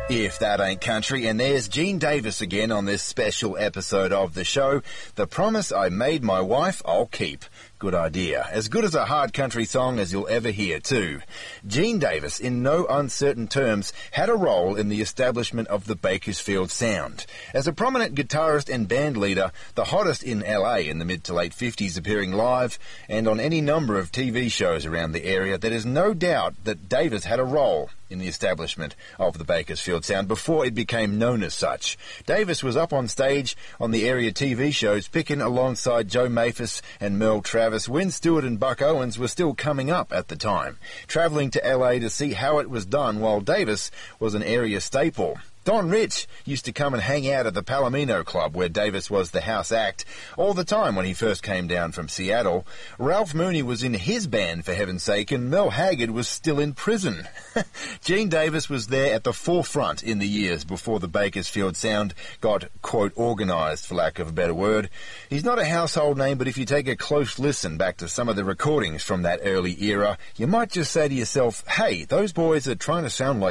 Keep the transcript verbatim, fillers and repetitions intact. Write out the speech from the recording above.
If that ain't country, and there's Gene Davis again on this special episode of the show. The promise I made my wife, I'll keep. Good idea. As good as a hard country song as you'll ever hear, too. Gene Davis, in no uncertain terms, had a role in the establishment of the Bakersfield sound. As a prominent guitarist and band leader, the hottest in L A in the mid to late fifties, appearing live and on any number of T V shows around the area, there is no doubt that Davis had a role in the establishment of the Bakersfield sound before it became known as such. Davis was up on stage on the area T V shows, picking alongside Joe Maphis and Merle Travis when Stewart and Buck Owens were still coming up at the time, travelling to L A to see how it was done while Davis was an area staple. Don Rich used to come and hang out at the Palomino Club, where Davis was the house act, all the time when he first came down from Seattle. Ralph Mooney was in his band, for heaven's sake, and Mel Haggard was still in prison. Gene Davis was there at the forefront in the years before the Bakersfield sound got, quote, organised, for lack of a better word. He's not a household name, but if you take a close listen back to some of the recordings from that early era, you might just say to yourself, hey, those boys are trying to sound like